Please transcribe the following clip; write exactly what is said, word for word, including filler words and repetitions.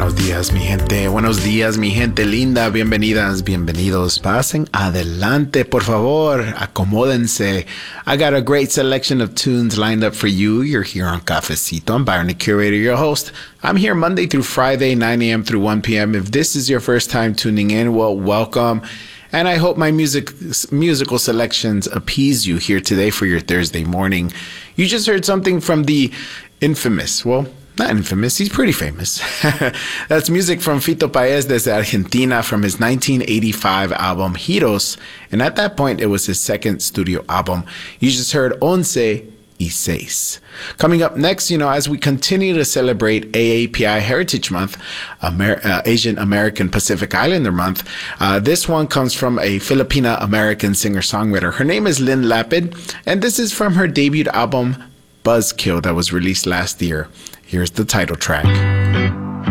Buenos días, mi gente. Buenos días, mi gente linda. Bienvenidas, bienvenidos. Pasen adelante, por favor. Acomódense. I got a great selection of tunes lined up for you. You're here on Cafecito. I'm Byron, the curator, your host. I'm here Monday through Friday, nine a.m. through one p.m. If this is your first time tuning in, well, welcome. And I hope my music musical selections appease you here today for your Thursday morning. You just heard something from the infamous, well, not infamous, he's pretty famous. That's music from Fito Páez desde Argentina from his nineteen eighty-five album Giros. And at that point, it was his second studio album. You just heard Once y Seis. Coming up next, you know, as we continue to celebrate A A P I Heritage Month, Amer- uh, Asian American Pacific Islander Month, uh, this one comes from a Filipina American singer-songwriter. Her name is Lynn Lapid, and this is from her debut album, Buzzkill, that was released last year. Here's the title track.